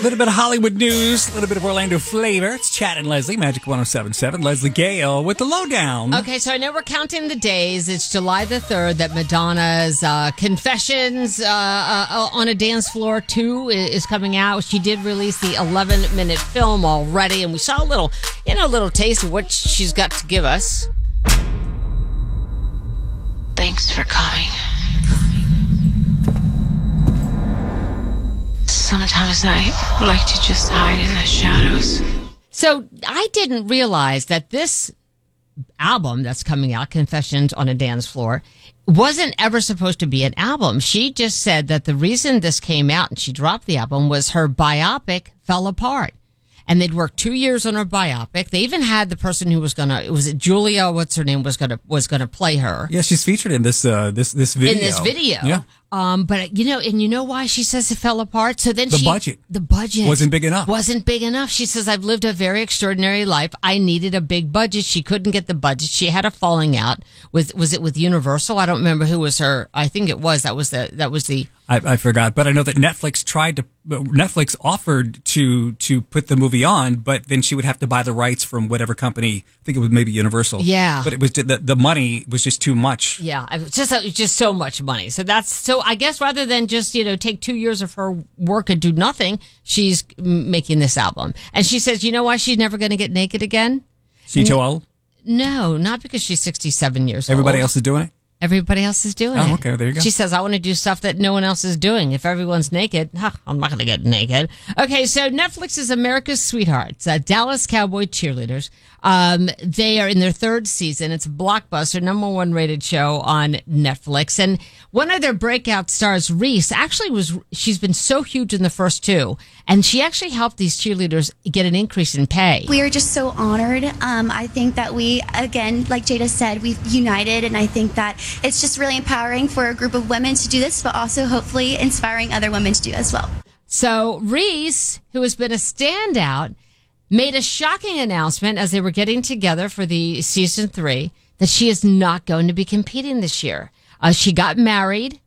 little bit of Hollywood news, a little bit of Orlando flavor. It's Chad and Leslie, Magic 107.7. Leslie Gale with the lowdown. Okay, so I know we're counting the days. It's July the 3rd that Madonna's Confessions on a Dance Floor 2 is coming out. She did release the 11-minute film already, and we saw a little taste of what she's got to give us. Thanks for coming. Sometimes I like to just hide in the shadows. So I didn't realize that this album that's coming out, Confessions on a Dance Floor, wasn't ever supposed to be an album. She just said that the reason this came out and she dropped the album was her biopic fell apart. And they'd worked 2 years on her biopic. They even had the person who was Julia, what's her name, was gonna play her. Yeah, she's featured in this video. In this video. Yeah. But you know why she says it fell apart? So then the budget wasn't big enough. Wasn't big enough. She says, I've lived a very extraordinary life. I needed a big budget. She couldn't get the budget. She had a falling out was it with Universal? I don't remember who was her. I think it was. That was the I forgot, but I know that Netflix offered to put the movie on, but then she would have to buy the rights from whatever company. I think it was maybe Universal. Yeah. But it was the money was just too much. Yeah, it was just so much money. So I guess rather than just take 2 years of her work and do nothing, she's making this album. And she says, you know why she's never going to get naked again? She's too old? No, not because she's 67 years old. Everybody else is doing it? Everybody else is doing it. Oh, okay, there you go. She says, I want to do stuff that no one else is doing. If everyone's naked, I'm not going to get naked. Okay, so Netflix is America's Sweethearts, Dallas Cowboy Cheerleaders. They are in their third season. It's a blockbuster, #1 rated show on Netflix. And one of their breakout stars, Reese, she's been so huge in the first two. And she actually helped these cheerleaders get an increase in pay. We are just so honored. I think that we, again, like Jada said, we've united. And I think that it's just really empowering for a group of women to do this, but also hopefully inspiring other women to do as well. So Reese, who has been a standout, made a shocking announcement as they were getting together for the season 3 that she is not going to be competing this year. She got married.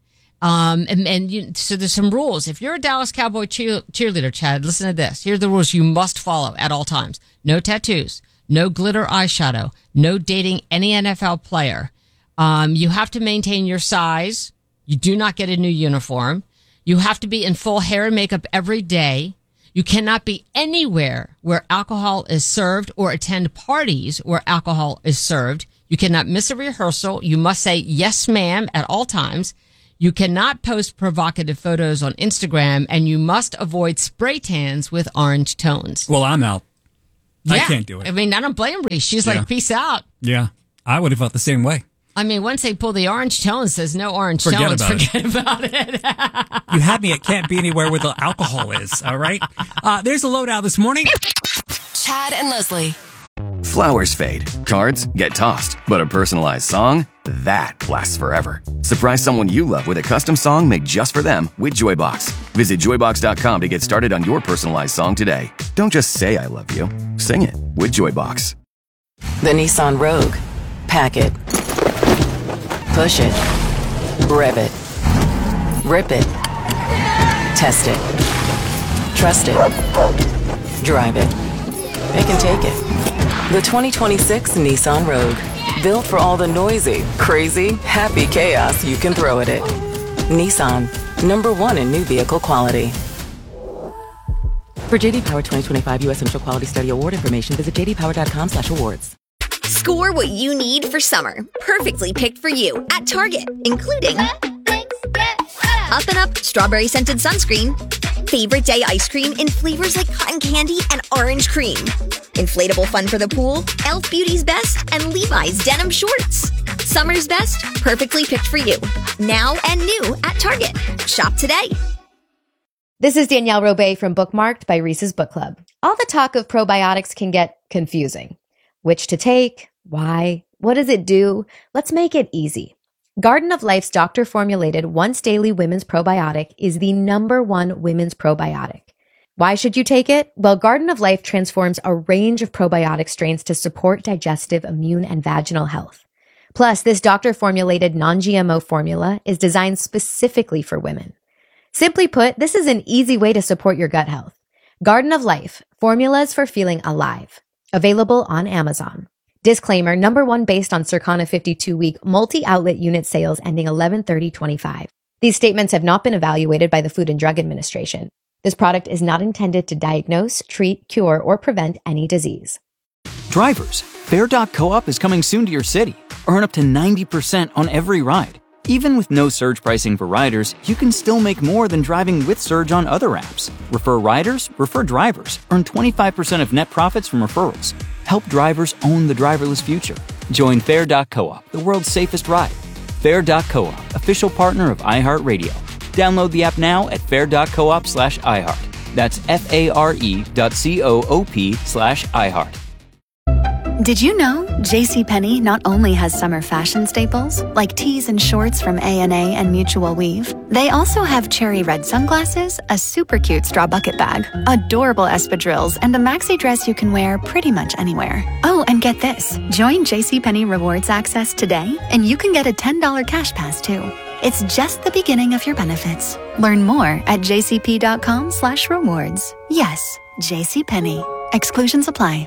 So there's some rules. If you're a Dallas Cowboy cheerleader, Chad, listen to this. Here are the rules you must follow at all times. No tattoos, no glitter eyeshadow, no dating any NFL player. You have to maintain your size. You do not get a new uniform. You have to be in full hair and makeup every day. You cannot be anywhere where alcohol is served or attend parties where alcohol is served. You cannot miss a rehearsal. You must say yes, ma'am at all times. You cannot post provocative photos on Instagram, and you must avoid spray tans with orange tones. Well, I'm out. Yeah. I can't do it. I mean, I don't blame Reese. She's like, peace out. Yeah, I would have felt the same way. I mean, once they pull the orange tones, says no orange tones. Forget about it. You had me. It can't be anywhere where the alcohol is. All right. There's a lowdown this morning. Chad and Leslie. Flowers fade, cards get tossed, but a personalized song, that lasts forever. Surprise someone you love with a custom song made just for them with Joybox. Visit joybox.com to get started on your personalized song today. Don't just say I love you, sing it with Joybox. The Nissan Rogue. Pack it. Push it. Rev it. Rip it. Test it. Trust it. Drive it. It can take it. The 2026 Nissan Rogue. Built for all the noisy, crazy, happy chaos you can throw at it. Nissan. #1 in new vehicle quality. For JD Power 2025 U.S. Central Quality Study Award information, visit jdpower.com/awards. Score what you need for summer. Perfectly picked for you at Target, including Up and Up Strawberry Scented Sunscreen, Favorite Day Ice Cream in flavors like cotton candy and orange cream, inflatable fun for the pool, Elf Beauty's Best, and Levi's Denim Shorts. Summer's best, perfectly picked for you. Now and new at Target. Shop today. This is Danielle Robay from Bookmarked by Reese's Book Club. All the talk of probiotics can get confusing. Which to take? Why? What does it do? Let's make it easy. Garden of Life's doctor-formulated once-daily women's probiotic is the #1 women's probiotic. Why should you take it? Well, Garden of Life transforms a range of probiotic strains to support digestive, immune, and vaginal health. Plus, this doctor-formulated non-GMO formula is designed specifically for women. Simply put, this is an easy way to support your gut health. Garden of Life, formulas for feeling alive. Available on Amazon. Disclaimer, number one based on Circana 52-week multi-outlet unit sales ending 11/30/25. These statements have not been evaluated by the Food and Drug Administration. This product is not intended to diagnose, treat, cure, or prevent any disease. Drivers, Fair.coop is coming soon to your city. Earn up to 90% on every ride. Even with no surge pricing for riders, you can still make more than driving with Surge on other apps. Refer riders, refer drivers. Earn 25% of net profits from referrals. Help drivers own the driverless future. Join Fair.coop, the world's safest ride. Fair.coop, official partner of iHeartRadio. Download the app now at fair.coop/iHeart. That's FARE.coop/iHeart. Did you know JCPenney not only has summer fashion staples, like tees and shorts from A&A and Mutual Weave, they also have cherry red sunglasses, a super cute straw bucket bag, adorable espadrilles, and a maxi dress you can wear pretty much anywhere. Oh, and get this. Join JCPenney Rewards Access today, and you can get a $10 cash pass, too. It's just the beginning of your benefits. Learn more at jcp.com/rewards. Yes, JCPenney. Exclusions apply.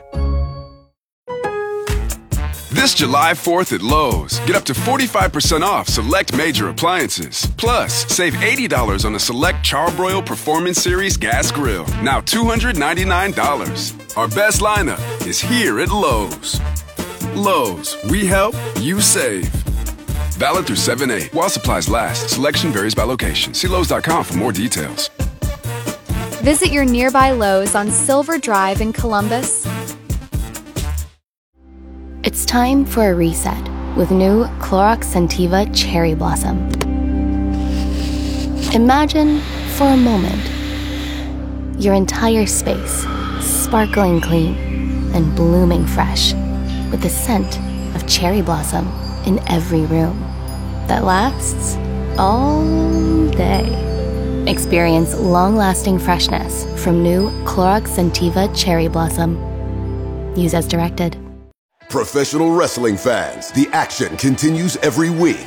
This July 4th at Lowe's, get up to 45% off select major appliances. Plus, save $80 on a select Charbroil Performance Series gas grill, now $299. Our best lineup is here at Lowe's. Lowe's, we help, you save. Valid through 7/8 while supplies last. Selection varies by location. See Lowes.com for more details. Visit your nearby Lowe's on Silver Drive in Columbus. It's time for a reset with new Clorox Scentiva Cherry Blossom. Imagine, for a moment, your entire space sparkling clean and blooming fresh with the scent of cherry blossom in every room that lasts all day. Experience long-lasting freshness from new Clorox Scentiva Cherry Blossom. Use as directed. Professional wrestling fans, the action continues every week.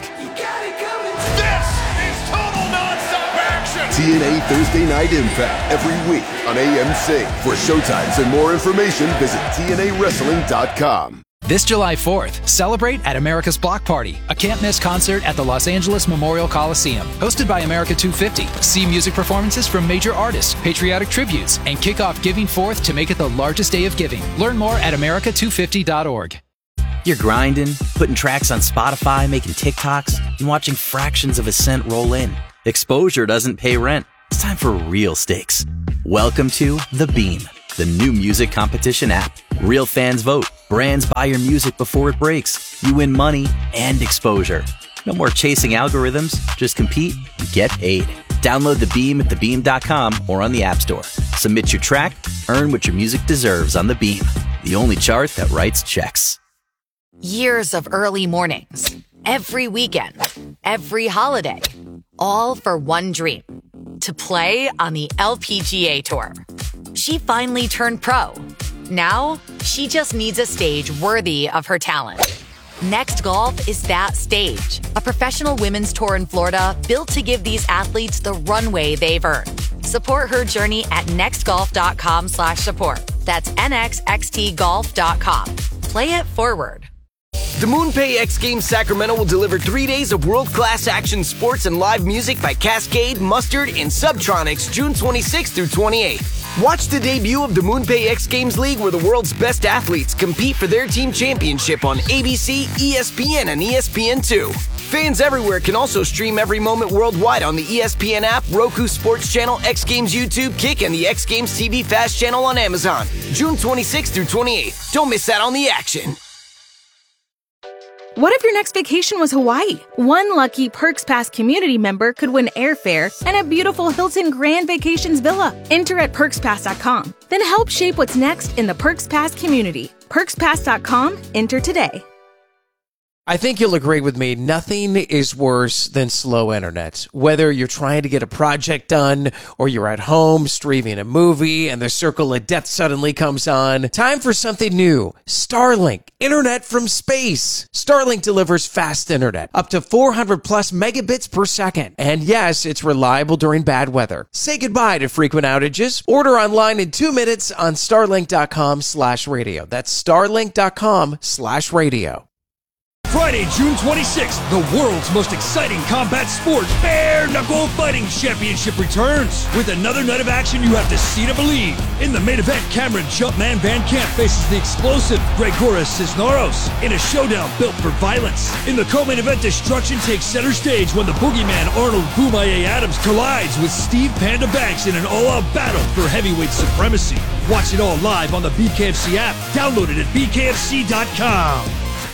This is total non-stop action! TNA Thursday Night Impact every week on AMC. For showtimes and more information, visit TNAWrestling.com. This July 4th, celebrate at America's Block Party, a can't-miss concert at the Los Angeles Memorial Coliseum. Hosted by America 250, see music performances from major artists, patriotic tributes, and kick off Giving Forth to make it the largest day of giving. Learn more at america250.org. You're grinding, putting tracks on Spotify, making TikToks, and watching fractions of a cent roll in. Exposure doesn't pay rent. It's time for real stakes. Welcome to The Beam, the new music competition app. Real fans vote. Brands buy your music before it breaks. You win money and exposure. No more chasing algorithms. Just compete and get paid. Download The Beam at thebeam.com or on the App Store. Submit your track. Earn what your music deserves on The Beam, the only chart that writes checks. Years of early mornings, every weekend, every holiday, all for one dream, to play on the LPGA Tour. She finally turned pro. Now, she just needs a stage worthy of her talent. Next Golf is that stage, a professional women's tour in Florida built to give these athletes the runway they've earned. Support her journey at nextgolf.com/support. That's nxxtgolf.com. Play it forward. The MoonPay X Games Sacramento will deliver 3 days of world-class action sports and live music by Cascade, Mustard, and Subtronics June 26th through 28th. Watch the debut of the MoonPay X Games League where the world's best athletes compete for their team championship on ABC, ESPN, and ESPN2. Fans everywhere can also stream every moment worldwide on the ESPN app, Roku Sports Channel, X Games YouTube, Kick, and the X Games TV Fast Channel on Amazon. June 26th through 28th. Don't miss out on the action. What if your next vacation was Hawaii? One lucky Perks Pass community member could win airfare and a beautiful Hilton Grand Vacations villa. Enter at PerksPass.com. Then help shape what's next in the Perks Pass community. PerksPass.com. Enter today. I think you'll agree with me. Nothing is worse than slow internet. Whether you're trying to get a project done or you're at home streaming a movie and the circle of death suddenly comes on. Time for something new. Starlink. Internet from space. Starlink delivers fast internet. Up to 400 plus megabits per second. And yes, it's reliable during bad weather. Say goodbye to frequent outages. Order online in 2 minutes on starlink.com/radio. That's starlink.com/radio. Friday, June 26th, the world's most exciting combat sport, Bare Knuckle Fighting Championship returns. With another night of action you have to see to believe. In the main event, Cameron Jumpman Van Camp faces the explosive Gregoras Cisneros in a showdown built for violence. In the co-main event, destruction takes center stage when the boogeyman Arnold Boomaye Adams collides with Steve Panda Banks in an all-out battle for heavyweight supremacy. Watch it all live on the BKFC app. Download it at bkfc.com.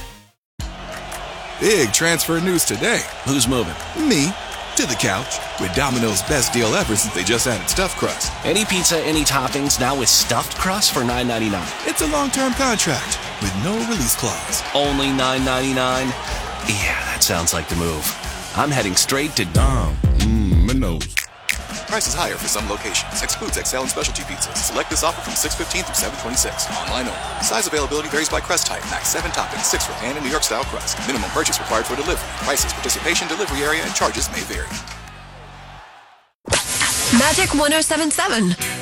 Big transfer news today. Who's moving? Me. To the couch. With Domino's best deal ever since they just added stuffed crust. Any pizza, any toppings, now with stuffed crust for $9.99. It's a long-term contract with no release clause. Only $9.99? Yeah, that sounds like the move. I'm heading straight to Dom. My nose. Prices higher for some locations. Excludes XL and specialty pizzas. Select this offer from 6/15 through 7/26. Online only. Size availability varies by crust type. Max 7 toppings, 6 for pan and New York style crust. Minimum purchase required for delivery. Prices, participation, delivery area, and charges may vary. Magic 107.7.